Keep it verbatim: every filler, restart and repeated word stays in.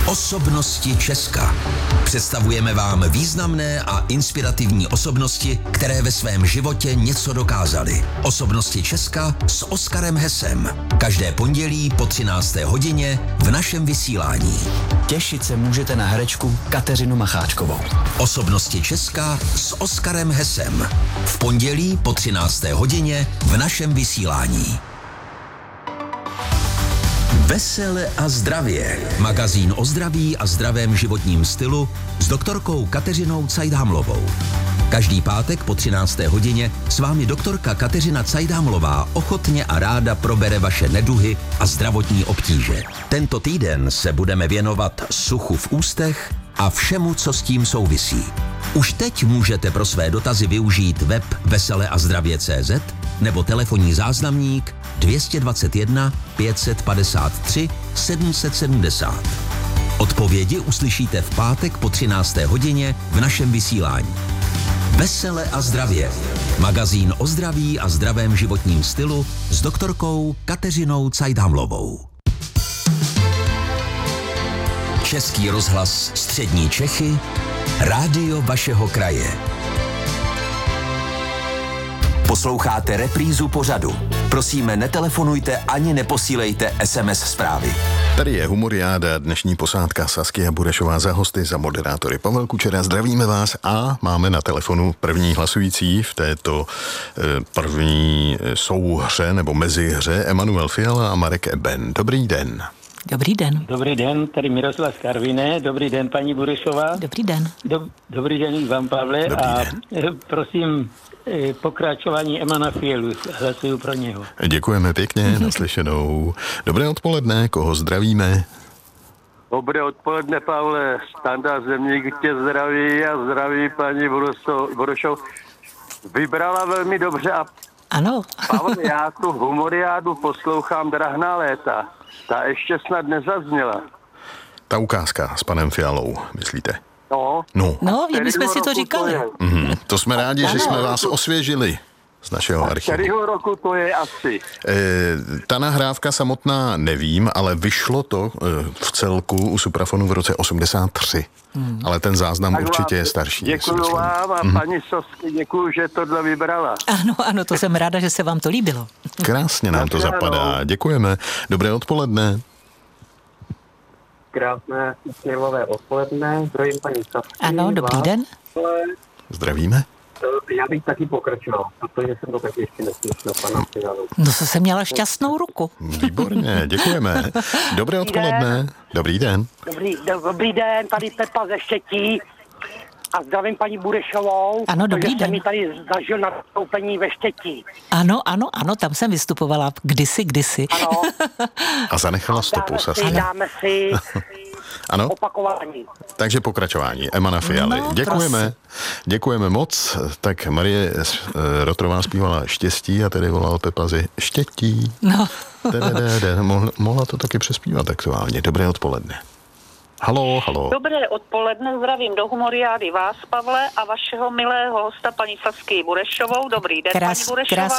Osobnosti Česka. Představujeme vám významné a inspirativní osobnosti, které ve svém životě něco dokázaly. Osobnosti Česka s Oskarem Hesem. Každé pondělí po třinácté hodině v našem vysílání. Těšit se můžete na herečku Kateřinu Macháčkovou. Osobnosti Česka s Oskarem Hesem. V pondělí po třinácté hodině v našem vysílání. Vesele a zdravě. Magazín o zdraví a zdravém životním stylu s doktorkou Kateřinou Cajdhamlovou. Každý pátek po třinácté hodině s vámi doktorka Kateřina Cajdhamlová ochotně a ráda probere vaše neduhy a zdravotní obtíže. Tento týden se budeme věnovat suchu v ústech a všemu, co s tím souvisí. Už teď můžete pro své dotazy využít web vesele a zdravě tečka cé zet nebo telefonní záznamník dvě stě dvacet jedna pět set padesát tři sedm set sedmdesát. Odpovědi uslyšíte v pátek po třinácté hodině v našem vysílání. Vesele a zdravě. Magazín o zdraví a zdravém životním stylu s doktorkou Kateřinou Cajdhamlovou. Český rozhlas Střední Čechy, rádio vašeho kraje. Posloucháte reprízu pořadu. Prosíme, netelefonujte ani neposílejte es em es zprávy. Tady je Humoriáda, dnešní posádka Saskia Burešová za hosty, za moderátory Pavel Kučera. Zdravíme vás a máme na telefonu první hlasující v této eh, první souhře nebo mezihře Emanuel Fiala a Marek Eben. Dobrý den. Dobrý den. Dobrý den, tady Miroslav z Karviné. Dobrý den, paní Burešová. Dobrý den. Do, dobrý den i vám, Pavle. Dobrý a den. prosím, pokračování Emana Fialu. Hlasuju pro něho. Děkujeme pěkně, naslyšenou. Dobré odpoledne, koho zdravíme? Dobré odpoledne, Pavle. Standa Zemník tě zdraví a zdraví paní Burešov. Vybrala velmi dobře a ano. Pavle, já tu Humoriádu poslouchám drahná léta. Ta ještě snad nezazněla. Ta ukázka s panem Fialou, myslíte? No, No, No, my jsme si to říkali. To, mhm. To jsme rádi, že Ano. jsme vás osvěžili z našeho archivu. kterého roku to je asi? E, ta nahrávka samotná nevím, ale vyšlo to e, v celku u Suprafonu v roce osmdesát tři. Hmm. Ale ten záznam Tak určitě vám je starší. já si Děkuju myslím. vám a Mhm. paní Sosky děkuju, že tohle vybrala. Ano, ano, to jsem ráda, že se vám to líbilo. Krásně nám to Naschledanou. zapadá. Děkujeme. Dobré odpoledne. Krásné sněmové odpoledne. Zdravím paní Sasky. Ano, dobrý den. Zdravíme. Já bych taky pokračoval, protože jsem to taky ještě neslyšel, pana Fialu. No, to jsem měla šťastnou ruku. Výborně, děkujeme. Dobré odpoledne. Dobrý den. Dobrý, do, dobrý den, tady Pepa ze Štětí a zdravím paní Burešovou. Ano, dobrý protože den. jsem mi tady zažil na vystoupení ve Štětí. Ano, ano, ano, tam jsem vystupovala kdysi, kdysi. Ano, A zanechala stopu dáme si, Saskia. dáme si Ano, opakování. takže pokračování. Emana Fialy. No, Děkujeme. Děkujeme moc. Tak Marie eh, Rotrová zpívala Štěstí a tedy volal Pepa ze Štětí. No, Dededede. Mohla, mohla to taky přespívat aktuálně. Dobré odpoledne. Halo, halo. Dobré odpoledne, zdravím do Humoriády vás, Pavle, a vašeho milého hosta, paní Sasky Burešovou. Dobrý den, krás, paní Burešová.